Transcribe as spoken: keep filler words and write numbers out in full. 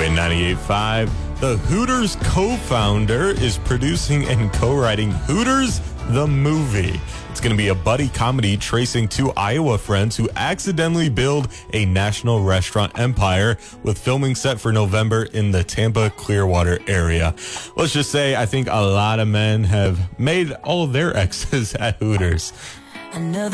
Win ninety-eight point five. The Hooters co-founder is producing and co-writing Hooters the Movie. It's going to be a buddy comedy tracing two Iowa friends who accidentally build a national restaurant empire, with filming set for November in the Tampa Clearwater area. Let's just say I think a lot of men have made all of their exes at Hooters. Another